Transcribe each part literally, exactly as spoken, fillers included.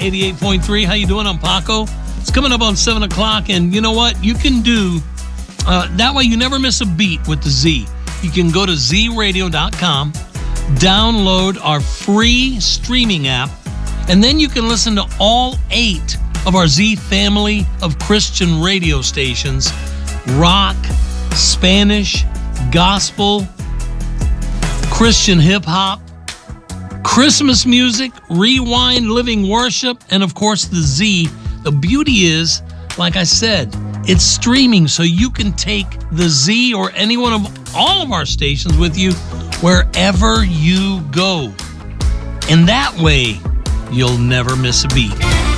eighty-eight point three. How you doing? I'm Paco. It's coming up on seven o'clock, and you know what? You can do, uh, that way you never miss a beat with the Z. You can go to z radio dot com, download our free streaming app, and then you can listen to all eight of our Z family of Christian radio stations: rock, Spanish, gospel, Christian hip-hop, Christmas music, rewind, living worship, and of course the Z. The beauty is, like I said, it's streaming, so you can take the Z or any one of all of our stations with you wherever you go. And that way, you'll never miss a beat.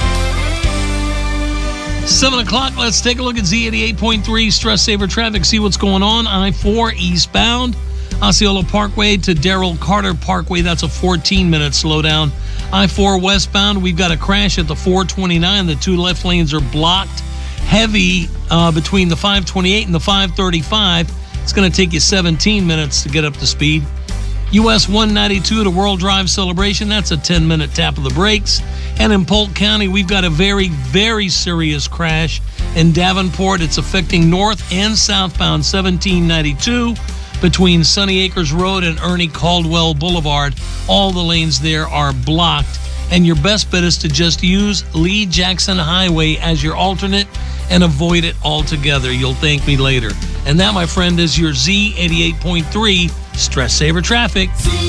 seven o'clock, let's take a look at Z eighty-eight point three Stress Saver Traffic, see what's going on. I four eastbound, Osceola Parkway to Darrell Carter Parkway, that's a fourteen minute slowdown. I four westbound, we've got a crash at the four twenty-nine. The two left lanes are blocked. Heavy uh, between the five twenty-eight and the five thirty-five. It's going to take you seventeen minutes to get up to speed. U S one ninety-two to World Drive Celebration, that's a ten minute tap of the brakes. And in Polk County, we've got a very, very serious crash in Davenport. It's affecting north and southbound seventeen ninety-two between Sunny Acres Road and Ernie Caldwell Boulevard. All the lanes there are blocked. And your best bet is to just use Lee Jackson Highway as your alternate and avoid it altogether. You'll thank me later. And that, my friend, is your Z eighty-eight point three Stress Saver Traffic.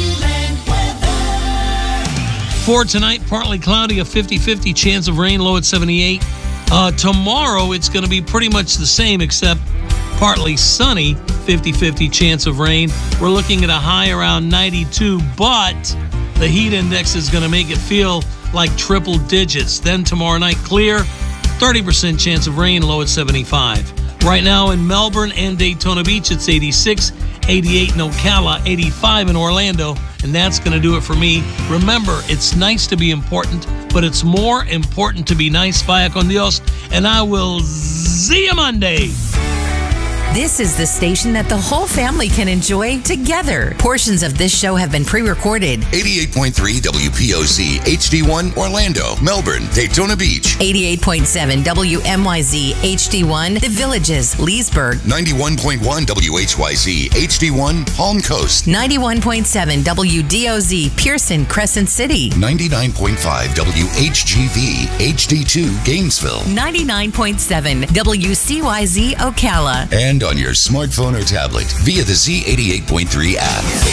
For tonight, partly cloudy, a fifty fifty chance of rain, low at seventy-eight. Uh, tomorrow, it's going to be pretty much the same, except partly sunny, fifty fifty chance of rain. We're looking at a high around ninety-two, but the heat index is going to make it feel like triple digits. Then tomorrow night, clear, thirty percent chance of rain, low at seventy-five. Right now in Melbourne and Daytona Beach, it's eighty-six, eighty-eight in Ocala, eighty-five in Orlando, and that's going to do it for me. Remember, it's nice to be important, but it's more important to be nice. Vaya con Dios, and I will see you Monday. This is the station that the whole family can enjoy together. Portions of this show have been pre-recorded. eighty-eight point three W P O Z H D one Orlando, Melbourne, Daytona Beach. eighty-eight point seven W M Y Z H D one The Villages, Leesburg. ninety-one point one W H Y Z H D one Palm Coast. ninety-one point seven W D O Z Pearson, Crescent City. ninety-nine point five W H G V H D two Gainesville. ninety-nine point seven W C Y Z Ocala. And on your smartphone or tablet via the Z eighty-eight point three app.